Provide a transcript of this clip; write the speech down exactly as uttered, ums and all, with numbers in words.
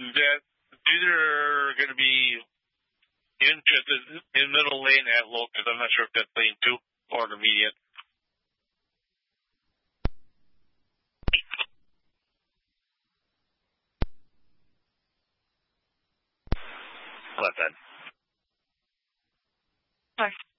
that these are going to be interested in middle lane at Locust. I'm not sure if that's lane two or the median. Left end. Sorry.